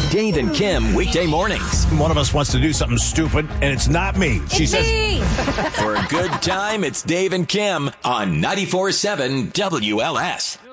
Dave and Kim, weekday mornings. One of us wants to do something stupid, and it's not me. She says, For a good time, it's Dave and Kim on 94.7 WLS.